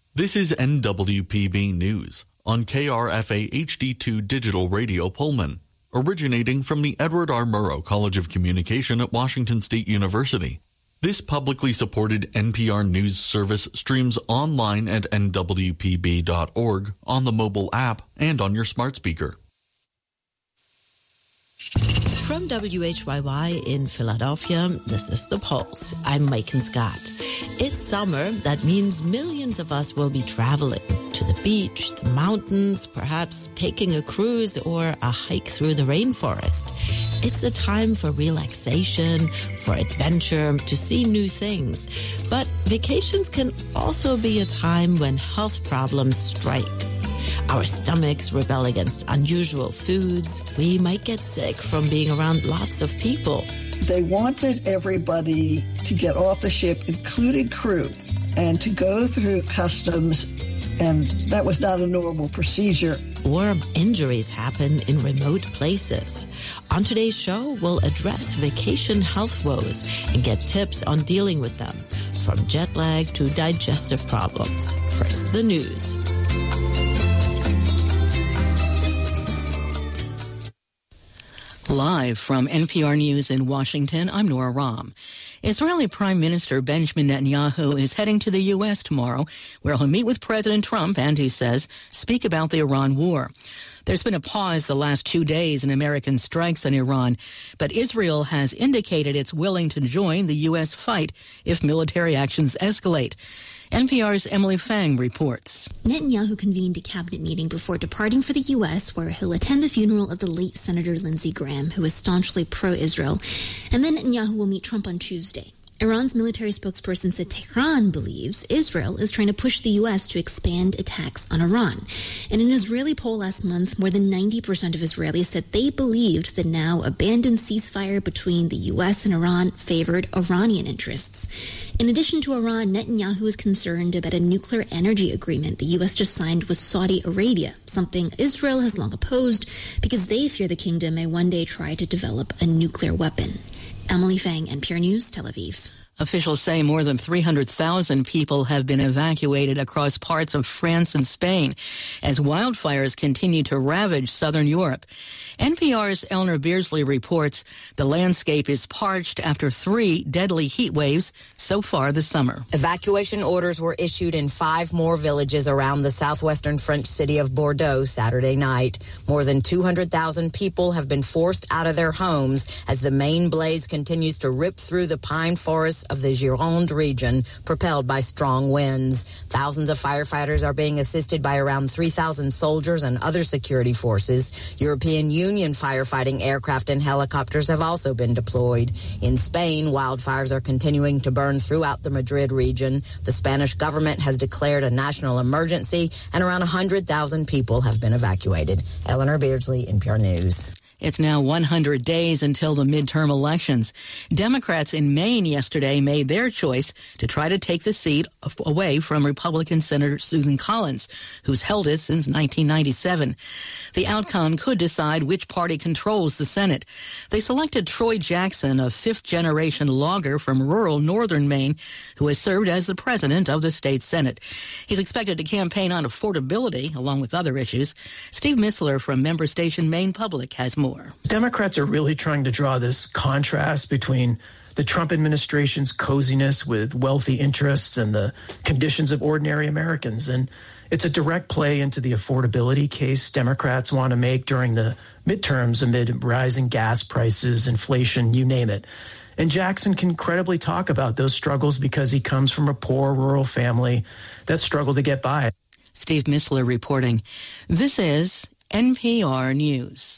This is NWPB News on KRFA HD2 Digital Radio Pullman, originating from the Edward R. Murrow College of Communication at Washington State University. This publicly supported NPR News service streams online at nwpb.org, on the mobile app, and on your smart speaker. From WHYY in Philadelphia, this is The Pulse. I'm Maiken Scott. It's summer. That means millions of us will be traveling to the beach, the mountains, perhaps taking a cruise or a hike through the rainforest. It's a time for relaxation, for adventure, to see new things. But vacations can also be a time when health problems strike. Our stomachs rebel against unusual foods. We might get sick from being around lots of people. They wanted everybody to get off the ship, including crew, and to go through customs, and that was not a normal procedure. Or injuries happen in remote places. On today's show, we'll address vacation health woes and get tips on dealing with them, from jet lag to digestive problems. First, the news. Live from NPR News in Washington, I'm Nora Rahm. Israeli Prime Minister Benjamin Netanyahu is heading to the U.S. tomorrow, where he'll meet with President Trump and, he says, speak about the Iran war. There's been a pause the last 2 days in American strikes on Iran, but Israel has indicated it's willing to join the U.S. fight if military actions escalate. NPR's Emily Fang reports. Netanyahu convened a cabinet meeting before departing for the U.S., where he'll attend the funeral of the late Senator Lindsey Graham, who was staunchly pro-Israel. And then Netanyahu will meet Trump on Tuesday. Iran's military spokesperson said Tehran believes Israel is trying to push the U.S. to expand attacks on Iran. In an Israeli poll last month, more than 90% of Israelis said they believed the now abandoned ceasefire between the U.S. and Iran favored Iranian interests. In addition to Iran, Netanyahu is concerned about a nuclear energy agreement the U.S. just signed with Saudi Arabia, something Israel has long opposed because they fear the kingdom may one day try to develop a nuclear weapon. Emily Fang, NPR News, Tel Aviv. Officials say more than 300,000 people have been evacuated across parts of France and Spain as wildfires continue to ravage southern Europe. NPR's Eleanor Beardsley reports the landscape is parched after 3 deadly heat waves so far this summer. Evacuation orders were issued in 5 more villages around the southwestern French city of Bordeaux Saturday night. More than 200,000 people have been forced out of their homes as the main blaze continues to rip through the pine forests of the Gironde region, propelled by strong winds. Thousands of firefighters are being assisted by around 3,000 soldiers and other security forces. European Union firefighting aircraft and helicopters have also been deployed. In Spain, wildfires are continuing to burn throughout the Madrid region. The Spanish government has declared a national emergency, and around 100,000 people have been evacuated. Eleanor Beardsley, NPR News. It's now 100 days until the midterm elections. Democrats in Maine yesterday made their choice to try to take the seat away from Republican Senator Susan Collins, who's held it since 1997. The outcome could decide which party controls the Senate. They selected Troy Jackson, a fifth-generation logger from rural northern Maine, who has served as the president of the state Senate. He's expected to campaign on affordability, along with other issues. Steve Missler from member station Maine Public has more. Democrats are really trying to draw this contrast between the Trump administration's coziness with wealthy interests and the conditions of ordinary Americans. And it's a direct play into the affordability case Democrats want to make during the midterms amid rising gas prices, inflation, you name it. And Jackson can credibly talk about those struggles because he comes from a poor rural family that struggled to get by. Steve Missler reporting. This is NPR News.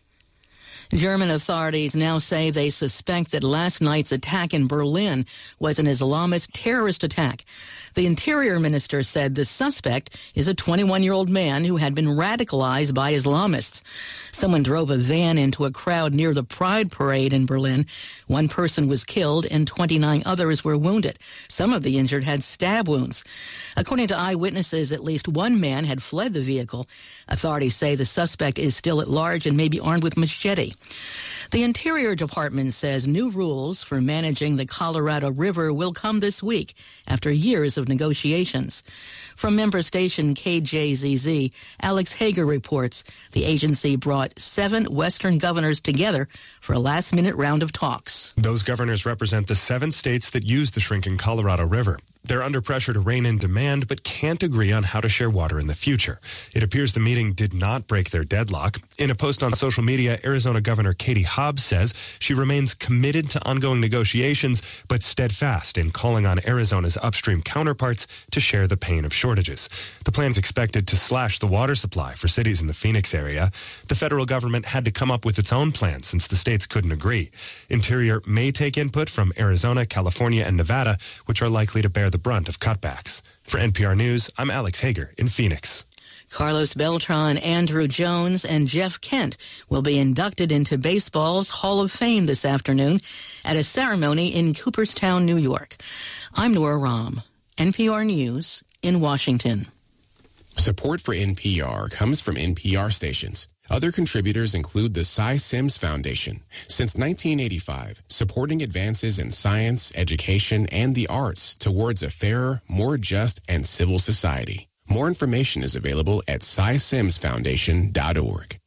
German authorities now say they suspect that last night's attack in Berlin was an Islamist terrorist attack. The Interior Minister said the suspect is a 21-year-old man who had been radicalized by Islamists. Someone drove a van into a crowd near the Pride Parade in Berlin. 1 person was killed and 29 others were wounded. Some of the injured had stab wounds. According to eyewitnesses, at least 1 man had fled the vehicle. Authorities say the suspect is still at large and may be armed with machete. The Interior Department says new rules for managing the Colorado River will come this week after years of negotiations. From member station KJZZ, Alex Hager reports the agency brought 7 Western governors together for a last-minute round of talks. Those governors represent the 7 states that use the shrinking Colorado River. They're under pressure to rein in demand, but can't agree on how to share water in the future. It appears the meeting did not break their deadlock. In a post on social media, Arizona Governor Katie Hobbs says she remains committed to ongoing negotiations, but steadfast in calling on Arizona's upstream counterparts to share the pain of shortages. The plan's expected to slash the water supply for cities in the Phoenix area. The federal government had to come up with its own plan since the states couldn't agree. Interior may take input from Arizona, California, and Nevada, which are likely to bear the brunt of cutbacks. For NPR News, I'm Alex Hager in Phoenix. Carlos Beltran, Andrew Jones, and Jeff Kent will be inducted into baseball's Hall of Fame this afternoon at a ceremony in Cooperstown, New York. I'm Nora Rahm, NPR News in Washington. Support for NPR comes from NPR stations. Other contributors include the Cy Sims Foundation. Since 1985, supporting advances in science, education, and the arts towards a fairer, more just, and civil society. More information is available at cysimsfoundation.org.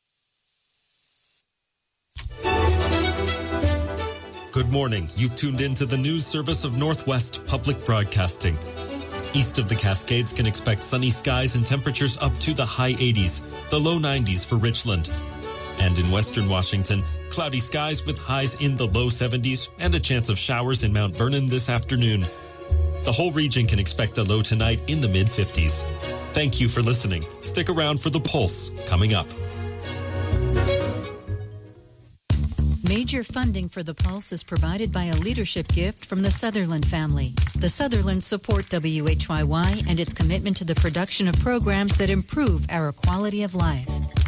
Good morning. You've tuned into the news service of Northwest Public Broadcasting. East of the Cascades can expect sunny skies and temperatures up to the high 80s, the low 90s for Richland. And in western Washington, cloudy skies with highs in the low 70s and a chance of showers in Mount Vernon this afternoon. The whole region can expect a low tonight in the mid-50s. Thank you for listening. Stick around for The Pulse coming up. Major funding for The Pulse is provided by a leadership gift from the Sutherland family. The Sutherlands support WHYY and its commitment to the production of programs that improve our quality of life.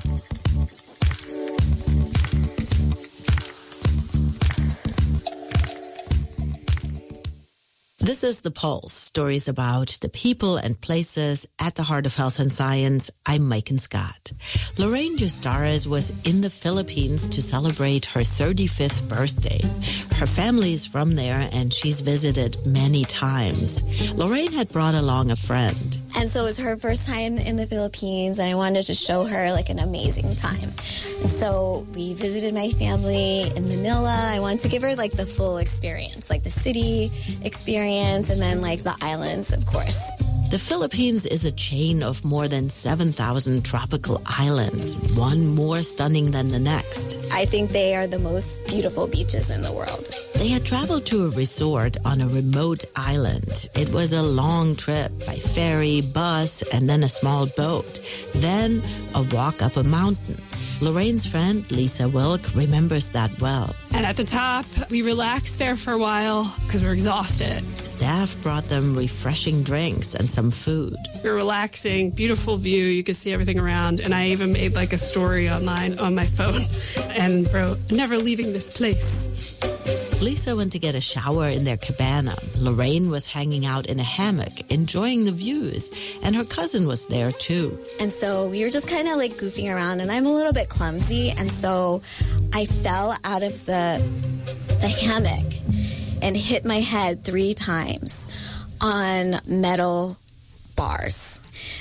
This is The Pulse, stories about the people and places at the heart of health and science. I'm Megan Scott. Lorraine Eustares was in the Philippines to celebrate her 35th birthday. Her family is from there, and she's visited many times. Lorraine had brought along a friend. And so it was her first time in the Philippines, and I wanted to show her like an amazing time. And so we visited my family in Manila. I wanted to give her like the full experience, like the city experience, and then like the islands, of course. The Philippines is a chain of more than 7,000 tropical islands, one more stunning than the next. I think they are the most beautiful beaches in the world. They had traveled to a resort on a remote island. It was a long trip by ferry, bus, and then a small boat. Then a walk up a mountain. Lorraine's friend, Lisa Wilk, remembers that well. And at the top, we relaxed there for a while because we were exhausted. Staff brought them refreshing drinks and some food. We were relaxing, beautiful view. You could see everything around. And I even made like a story online on my phone and wrote, "Never leaving this place." Lisa went to get a shower in their cabana. Lorraine was hanging out in a hammock, enjoying the views, and her cousin was there too. And so we were just kind of like goofing around, and I'm a little bit clumsy, and so I fell out of the hammock and hit my head 3 times on metal bars.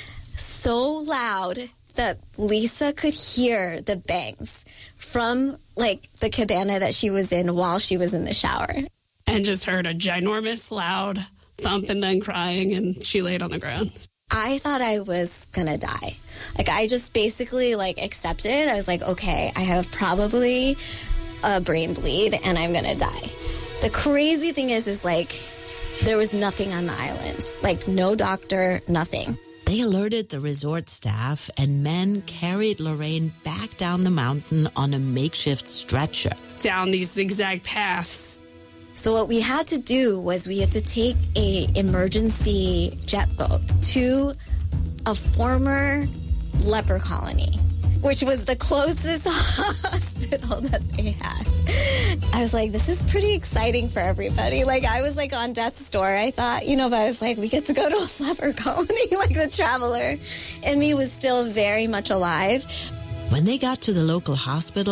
So loud that Lisa could hear the bangs from like the cabana that she was in while she was in the shower. And just heard a ginormous loud thump and then crying, and she laid on the ground. I thought I was gonna die. Like I just basically like accepted. I was like, okay, I have probably a brain bleed and I'm gonna die. The crazy thing is like there was nothing on the island. Like no doctor, nothing. They alerted the resort staff, and men carried Lorraine back down the mountain on a makeshift stretcher. Down these zigzag paths. So what we had to do was we had to take a emergency jet boat to a former leper colony, which was the closest hospital that they had. I was like, this is pretty exciting for everybody. Like, I was like on death's door. I thought, but I was like, we get to go to a leper colony, like the traveler. And me was still very much alive. When they got to the local hospital,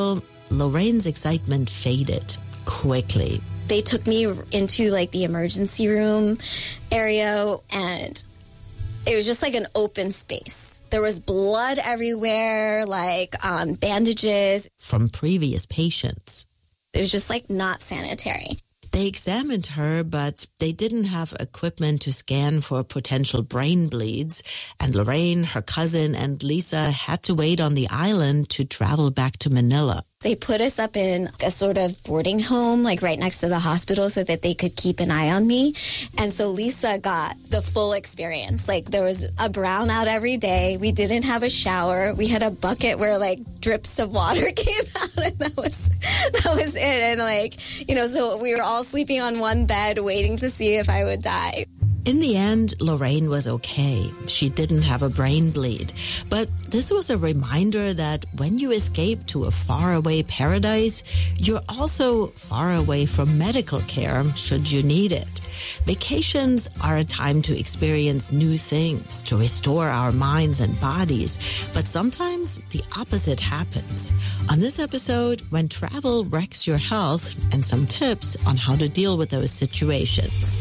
Lorraine's excitement faded quickly. They took me into like the emergency room area, and it was just like an open space. There was blood everywhere, like bandages. From previous patients. It was just like not sanitary. They examined her, but they didn't have equipment to scan for potential brain bleeds. And Lorraine, her cousin, and Lisa had to wait on the island to travel back to Manila. They put us up in a sort of boarding home, like right next to the hospital, so that they could keep an eye on me. And so Lisa got the full experience. Like there was a brownout every day. We didn't have a shower. We had a bucket where like drips of water came out, and that was it. And like, you know, so we were all sleeping on one bed waiting to see if I would die. In the end, Lorraine was okay. She didn't have a brain bleed. But this was a reminder that when you escape to a faraway paradise, you're also far away from medical care should you need it. Vacations are a time to experience new things, to restore our minds and bodies. But sometimes the opposite happens. On this episode, when travel wrecks your health, and some tips on how to deal with those situations.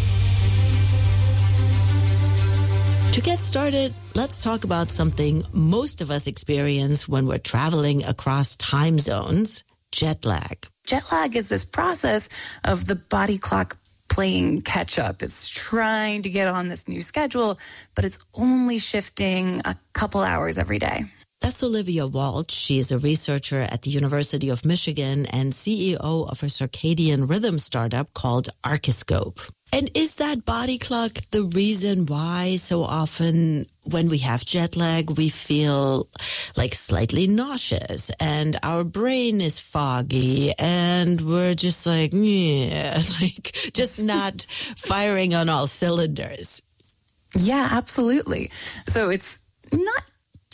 To get started, let's talk about something most of us experience when we're traveling across time zones: jet lag. Jet lag is this process of the body clock playing catch up. It's trying to get on this new schedule, but it's only shifting a couple hours every day. That's Olivia Walsh. She is a researcher at the University of Michigan and CEO of a circadian rhythm startup called Archiscope. And is that body clock the reason why so often when we have jet lag, we feel like slightly nauseous and our brain is foggy and we're just like, yeah, like just not firing on all cylinders? Yeah, absolutely. So it's not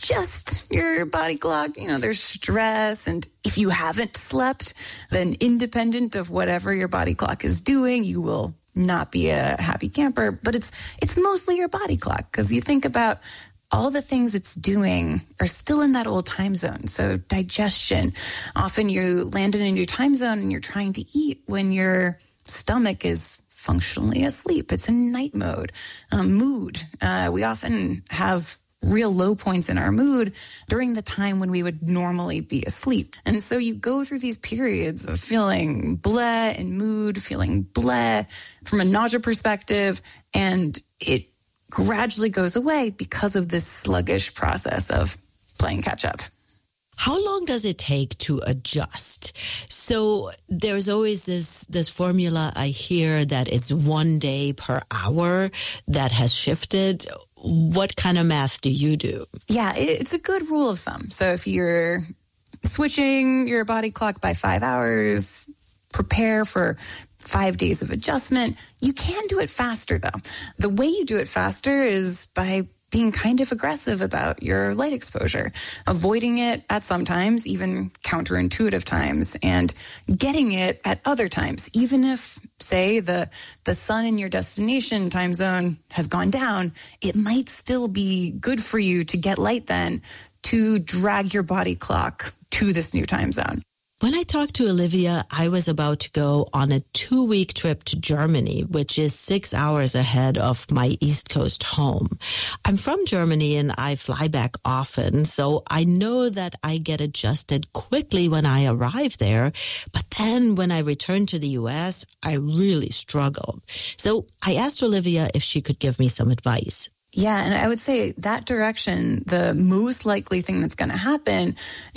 just your body clock. You know, there's stress. And if you haven't slept, then independent of whatever your body clock is doing, you will not be a happy camper. But it's mostly your body clock, because you think about all the things it's doing are still in that old time zone. So digestion, often you landed in your time zone and you're trying to eat when your stomach is functionally asleep. It's in night mode. Mood. We often have real low points in our mood during the time when we would normally be asleep. And so you go through these periods of feeling bleh in mood, feeling bleh from a nausea perspective, and it gradually goes away because of this sluggish process of playing catch up. How long does it take to adjust? So there's always this formula I hear that it's 1 day per hour that has shifted. What kind of math do you do? Yeah, it's a good rule of thumb. So if you're switching your body clock by 5 hours, prepare for 5 days of adjustment. You can do it faster, though. The way you do it faster is by being kind of aggressive about your light exposure, avoiding it at some times, even counterintuitive times, and getting it at other times. Even if, say, the sun in your destination time zone has gone down, it might still be good for you to get light then to drag your body clock to this new time zone. When I talked to Olivia, I was about to go on a 2-week trip to Germany, which is 6 hours ahead of my East Coast home. I'm from Germany and I fly back often, so I know that I get adjusted quickly when I arrive there. But then when I return to the U.S., I really struggle. So I asked Olivia if she could give me some advice. Yeah, and I would say that direction, the most likely thing that's going to happen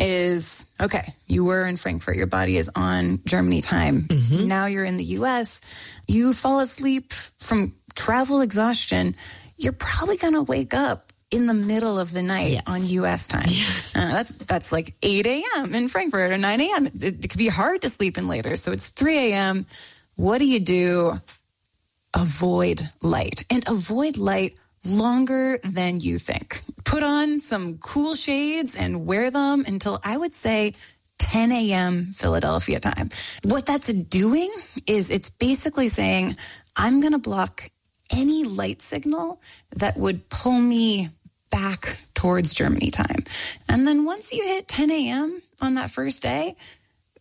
is, okay, you were in Frankfurt, your body is on Germany time. Mm-hmm. Now you're in the U.S., you fall asleep from travel exhaustion, you're probably going to wake up in the middle of the night on U.S. time. Yes. That's like 8 a.m. in Frankfurt or 9 a.m. It could be hard to sleep in later. So it's 3 a.m. What do? Avoid light. And avoid light longer than you think. Put on some cool shades and wear them until, I would say, 10 a.m. Philadelphia time. What that's doing is it's basically saying, I'm going to block any light signal that would pull me back towards Germany time. And then once you hit 10 a.m. on that first day,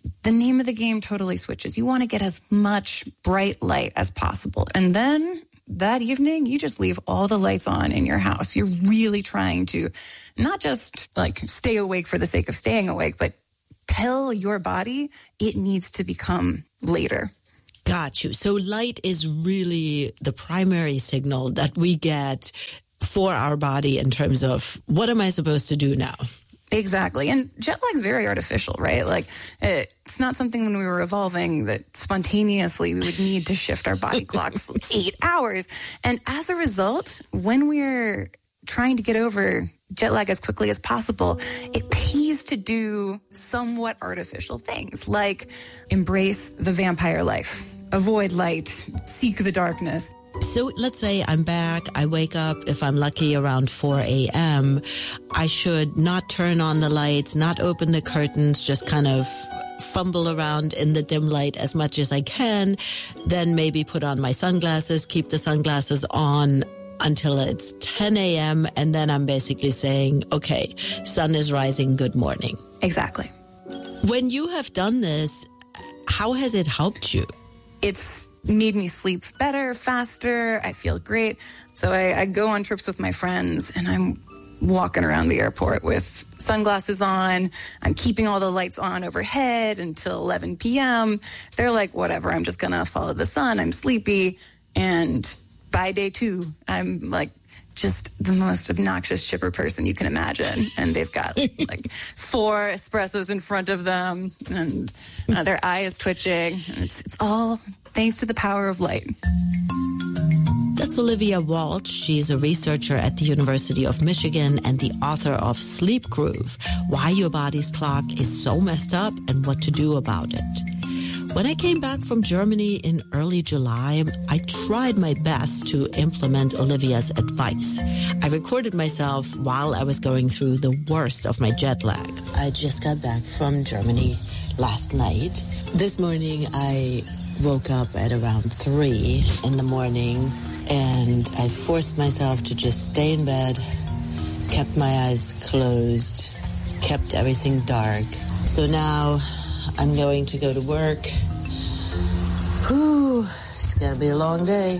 the name of the game totally switches. You want to get as much bright light as possible. And then that evening, you just leave all the lights on in your house. You're really trying to not just like stay awake for the sake of staying awake, but tell your body it needs to become later. Got you. So light is really the primary signal that we get for our body in terms of what am I supposed to do now? Exactly. And jet lag's very artificial, right? Like it's not something when we were evolving that spontaneously we would need to shift our body clocks 8 hours. And as a result, when we're trying to get over jet lag as quickly as possible, it pays to do somewhat artificial things like embrace the vampire life, avoid light, seek the darkness. So let's say I'm back, I wake up, if I'm lucky, around 4 a.m. I should not turn on the lights, not open the curtains, just kind of fumble around in the dim light as much as I can, then maybe put on my sunglasses, keep the sunglasses on until it's 10 a.m. And then I'm basically saying, okay, sun is rising, good morning. Exactly. When you have done this, how has it helped you? It's made me sleep better, faster. I feel great. So I go on trips with my friends and I'm walking around the airport with sunglasses on. I'm keeping all the lights on overhead until 11 p.m. They're like, whatever, I'm just going to follow the sun. I'm sleepy. And by day 2, I'm like just the most obnoxious chipper person you can imagine. And they've got like 4 espressos in front of them and their eye is twitching. And it's all thanks to the power of light. That's Olivia Walsh. She's a researcher at the University of Michigan and the author of Sleep Groove, Why Your Body's Clock is So Messed Up and What to Do About It. When I came back from Germany in early July, I tried my best to implement Olivia's advice. I recorded myself while I was going through the worst of my jet lag. I just got back from Germany last night. This morning, I woke up at around 3 in the morning, and I forced myself to just stay in bed, kept my eyes closed, kept everything dark. So now I'm going to go to work. Whew, it's going to be a long day.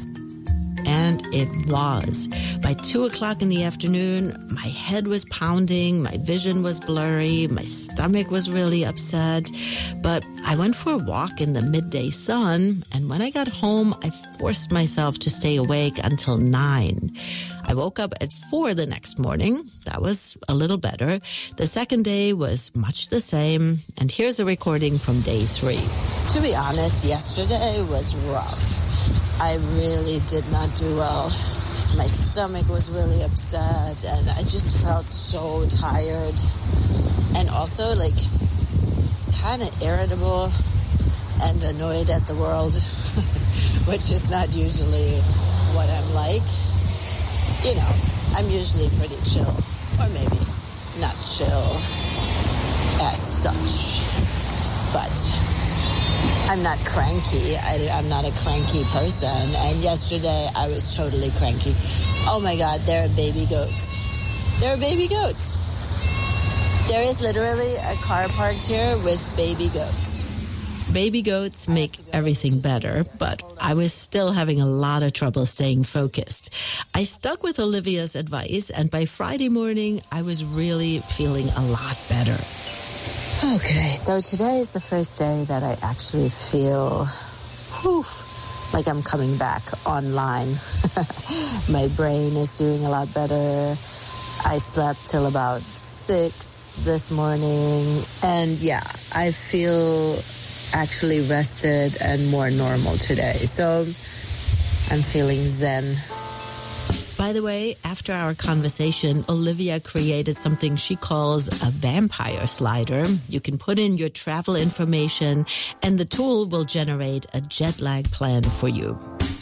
And it was. By 2 o'clock in the afternoon, my head was pounding, my vision was blurry, my stomach was really upset. But I went for a walk in the midday sun, and when I got home, I forced myself to stay awake until 9. I woke up at 4 the next morning. That was a little better. The second day was much the same. And here's a recording from day 3. To be honest, yesterday was rough. I really did not do well. My stomach was really upset, and I just felt so tired. And also, like, kind of irritable and annoyed at the world, which is not usually what I'm like. You know, I'm usually pretty chill, or maybe not chill as such, but I'm not cranky. I'm not a cranky person. And yesterday I was totally cranky. Oh my God, there are baby goats. There are baby goats. There is literally a car parked here with baby goats. Baby goats make everything better, but I was still having a lot of trouble staying focused. I stuck with Olivia's advice, and by Friday morning, I was really feeling a lot better. Okay, so today is the first day that I actually feel like I'm coming back online. My brain is doing a lot better. I slept till about 6 this morning. And yeah, I feel actually rested and more normal today. So I'm feeling zen. By the way, after our conversation, Olivia created something she calls a vampire slider. You can put in your travel information, and the tool will generate a jet lag plan for you.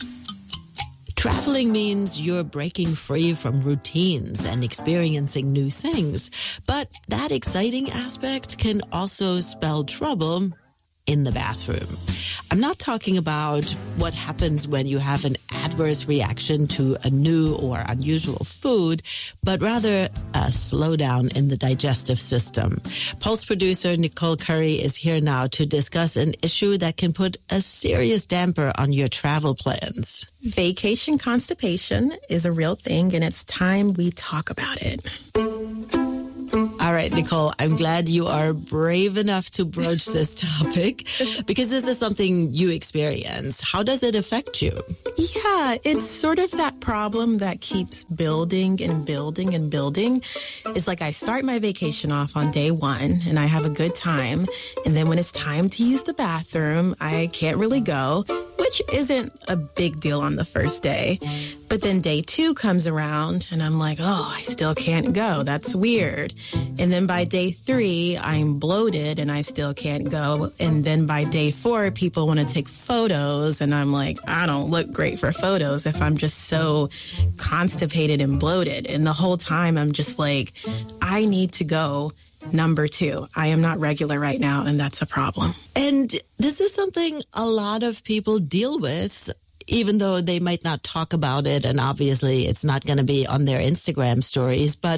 Traveling means you're breaking free from routines and experiencing new things. But that exciting aspect can also spell trouble in the bathroom. I'm not talking about what happens when you have an adverse reaction to a new or unusual food, but rather a slowdown in the digestive system. Pulse producer Nicole Curry is here now to discuss an issue that can put a serious damper on your travel plans. Vacation constipation is a real thing, and it's time we talk about it. All right, Nicole, I'm glad you are brave enough to broach this topic because this is something you experience. How does it affect you? Yeah, it's sort of that problem that keeps building and building and building. It's like I start my vacation off on day one and I have a good time. And then when it's time to use the bathroom, I can't really go, which isn't a big deal on the first day. But then day two comes around and I'm like, oh, I still can't go. That's weird. And then by day three, I'm bloated and I still can't go. And then by day four, people want to take photos. And I'm like, I don't look great for photos if I'm just so constipated and bloated. And the whole time I'm just like, I need to go. Number two, I am not regular right now, and that's a problem. And this is something a lot of people deal with, even though they might not talk about it, and obviously it's not going to be on their Instagram stories. But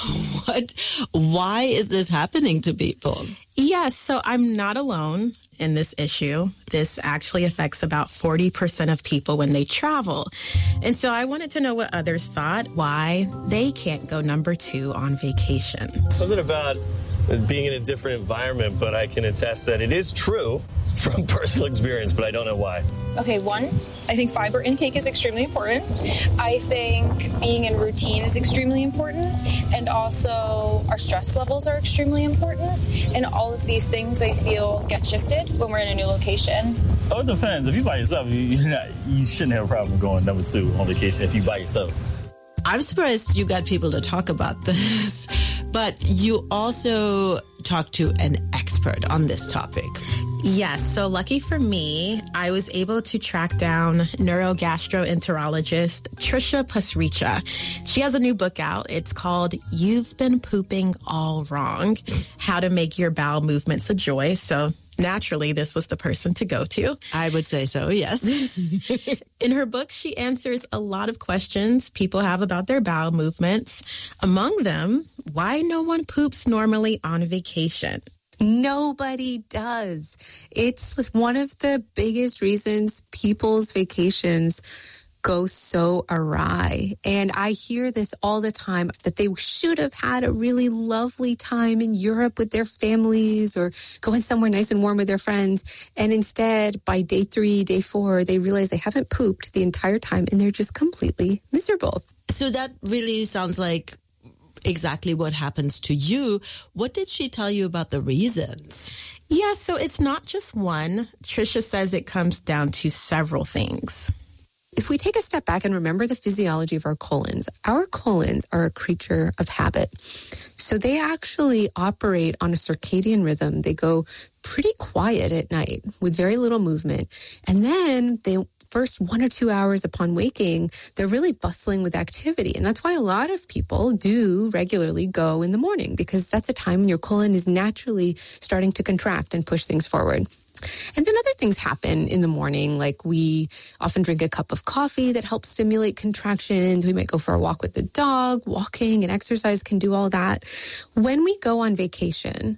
why is this happening to people? Yes, so I'm not alone in this issue. This actually affects about 40% of people when they travel. And so I wanted to know what others thought, why they can't go number two on vacation. Something about being in a different environment, but I can attest that it is true from personal experience, but I don't know why. Okay, one, I think fiber intake is extremely important. I think being in routine is extremely important. And also our stress levels are extremely important. And all of these things, I feel, get shifted when we're in a new location. Oh, it depends. If you're by yourself, you shouldn't have a problem going number two on vacation if you're by yourself. I'm surprised you got people to talk about this, but you also talked to an expert on this topic. Yes, so lucky for me, I was able to track down neurogastroenterologist Trisha Pasricha. She has a new book out. It's called You've Been Pooping All Wrong, How to Make Your Bowel Movements a Joy. So naturally, this was the person to go to. I would say so, yes. In her book, she answers a lot of questions people have about their bowel movements. Among them, why no one poops normally on vacation. Nobody does. It's one of the biggest reasons people's vacations go so awry. And I hear this all the time, that they should have had a really lovely time in Europe with their families or going somewhere nice and warm with their friends. And instead, by day 3, day 4, they realize they haven't pooped the entire time and they're just completely miserable. So that really sounds like exactly what happens to you. What did she tell you about the reasons? Yeah, so it's not just one. Trisha says it comes down to several things. If we take a step back and remember the physiology of our colons are a creature of habit. So they actually operate on a circadian rhythm. They go pretty quiet at night with very little movement. And then they first 1 or 2 hours upon waking, they're really bustling with activity. And that's why a lot of people do regularly go in the morning, because that's a time when your colon is naturally starting to contract and push things forward. And then other things happen in the morning, like we often drink a cup of coffee that helps stimulate contractions. We might go for a walk with the dog. Walking and exercise can do all that. When we go on vacation,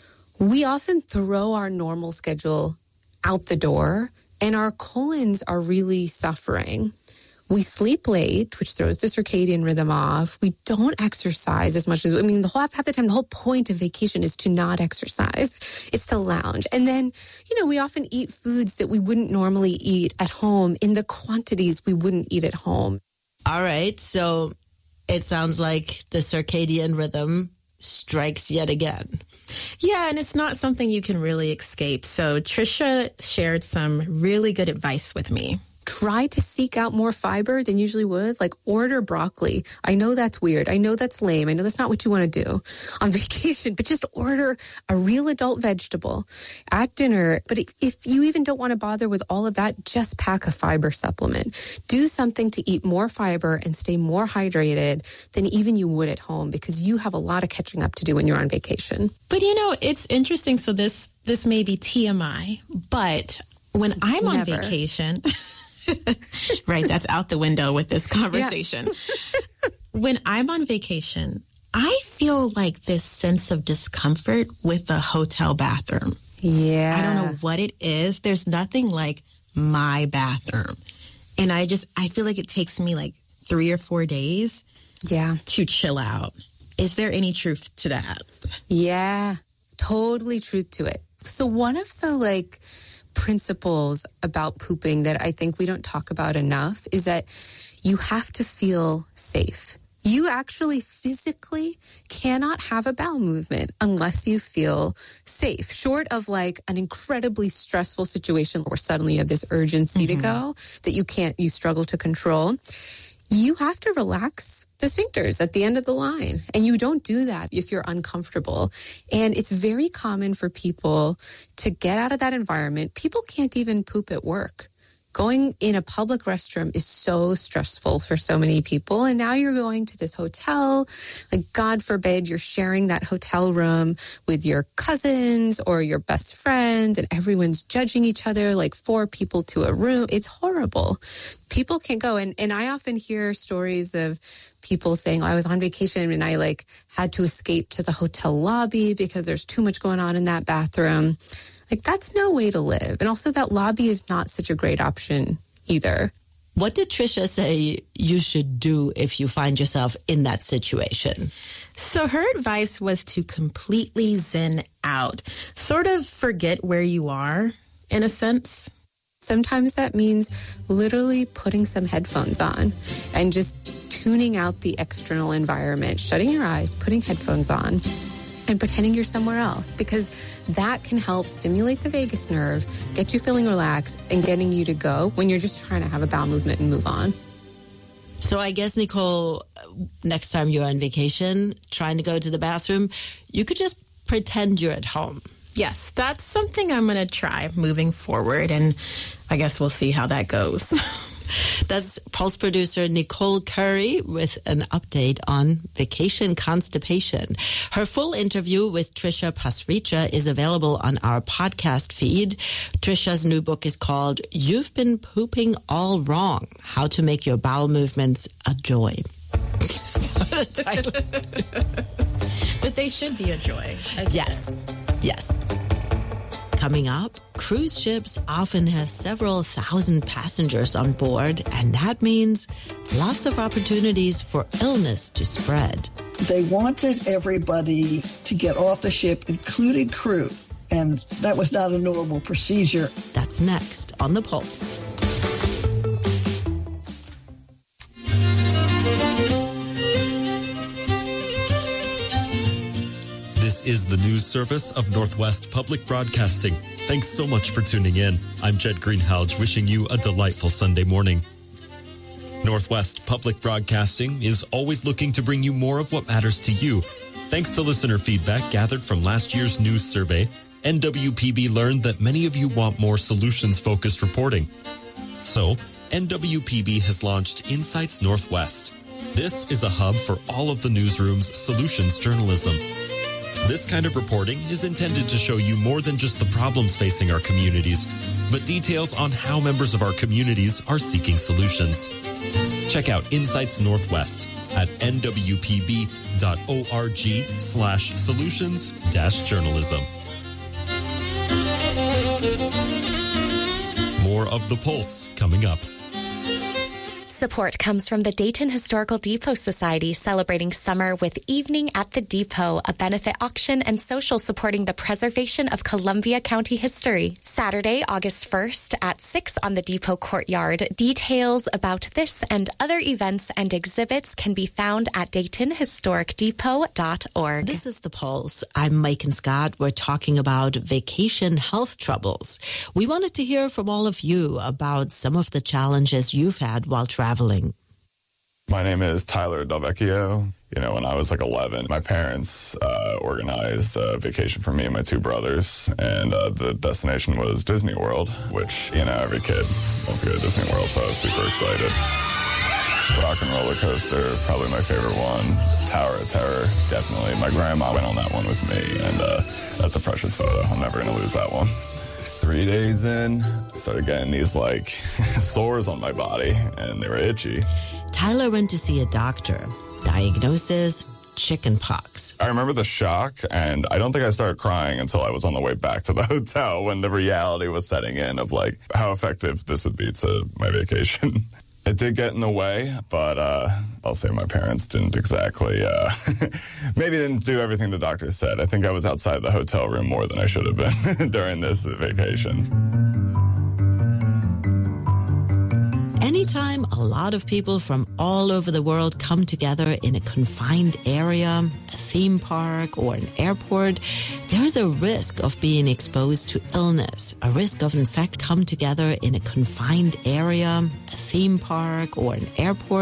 we often throw our normal schedule out the door, and our colons are really suffering. We sleep late, which throws the circadian rhythm off. We don't exercise as much as, half the time, the whole point of vacation is to not exercise. It's to lounge. And then, we often eat foods that we wouldn't normally eat at home in the quantities we wouldn't eat at home. All right. So it sounds like the circadian rhythm strikes yet again. Yeah, and it's not something you can really escape. So Trisha shared some really good advice with me. Try to seek out more fiber than you usually would. Like, order broccoli. I know that's weird. I know that's lame. I know that's not what you want to do on vacation, but just order a real adult vegetable at dinner. But if you even don't want to bother with all of that, just pack a fiber supplement. Do something to eat more fiber and stay more hydrated than even you would at home, because you have a lot of catching up to do when you're on vacation. But it's interesting. So this this may be TMI, but when I'm on vacation, right, that's out the window with this conversation. Yeah. When I'm on vacation, I feel like this sense of discomfort with the hotel bathroom. Yeah. I don't know what it is. There's nothing like my bathroom. And I feel like it takes me like 3 or 4 days to chill out. Is there any truth to that? Yeah, totally truth to it. So one of the principles about pooping that I think we don't talk about enough is that you have to feel safe. You actually physically cannot have a bowel movement unless you feel safe, short of an incredibly stressful situation where suddenly you have this urgency to go that you struggle to control. You have to relax the sphincters at the end of the line. And you don't do that if you're uncomfortable. And it's very common for people to get out of that environment. People can't even poop at work. Going in a public restroom is so stressful for so many people. And now you're going to this hotel, God forbid, you're sharing that hotel room with your cousins or your best friend, and everyone's judging each other, 4 people to a room. It's horrible. People can't go. And I often hear stories of people saying, I was on vacation and I had to escape to the hotel lobby because there's too much going on in that bathroom. That's no way to live. And also that lobby is not such a great option either. What did Trisha say you should do if you find yourself in that situation? So her advice was to completely zen out, sort of forget where you are, in a sense. Sometimes that means literally putting some headphones on and just tuning out the external environment, shutting your eyes, putting headphones on, and pretending you're somewhere else, because that can help stimulate the vagus nerve, get you feeling relaxed, and getting you to go when you're just trying to have a bowel movement and move on. So I guess, Nicole, next time you're on vacation, trying to go to the bathroom, you could just pretend you're at home. Yes, that's something I'm going to try moving forward, and I guess we'll see how that goes. That's Pulse producer Nicole Curry with an update on vacation constipation. Her full interview with Trisha Pasricha is available on our podcast feed. Trisha's new book is called You've Been Pooping All Wrong, How to Make Your Bowel Movements a Joy. But they should be a joy. Yes. Coming up, cruise ships often have several thousand passengers on board, and that means lots of opportunities for illness to spread. They wanted everybody to get off the ship, including crew, and that was not a normal procedure. That's next on The Pulse. This is the news service of Northwest Public Broadcasting. Thanks so much for tuning in. I'm Jed Greenhalgh, wishing you a delightful Sunday morning. Northwest Public Broadcasting is always looking to bring you more of what matters to you. Thanks to listener feedback gathered from last year's news survey, NWPB learned that many of you want more solutions-focused reporting. So, NWPB has launched Insights Northwest. This is a hub for all of the newsroom's solutions journalism. This kind of reporting is intended to show you more than just the problems facing our communities, but details on how members of our communities are seeking solutions. Check out Insights Northwest at nwpb.org/solutions-journalism. More of The Pulse coming up. Support comes from the Dayton Historical Depot Society, celebrating summer with Evening at the Depot, a benefit auction and social supporting the preservation of Columbia County history. Saturday, August 1st at 6 on the Depot Courtyard. Details about this and other events and exhibits can be found at DaytonHistoricDepot.org. This is The Pulse. I'm Megan Scott. We're talking about vacation health troubles. We wanted to hear from all of you about some of the challenges you've had while traveling. My name is Tyler Delvecchio. When I was 11, my parents organized a vacation for me and my 2 brothers, and the destination was Disney World, which, every kid wants to go to Disney World, so I was super excited. Rock and Roller Coaster, probably my favorite one. Tower of Terror, definitely. My grandma went on that one with me, and that's a precious photo. I'm never going to lose that one. 3 days in, I started getting these, like, sores on my body, and they were itchy. Tyler went to see a doctor. Diagnosis, chickenpox. I remember the shock, and I don't think I started crying until I was on the way back to the hotel when the reality was setting in of, like, how effective this would be to my vacation. It did get in the way, but I'll say my parents didn't exactly, maybe didn't do everything the doctor said. I think I was outside the hotel room more than I should have been during this vacation. Anytime a lot of people from all over the world come together in a confined area, a theme park or an airport, there is a risk of being exposed to illness, a risk of, in fact, come together in a confined area, a theme park or an airport.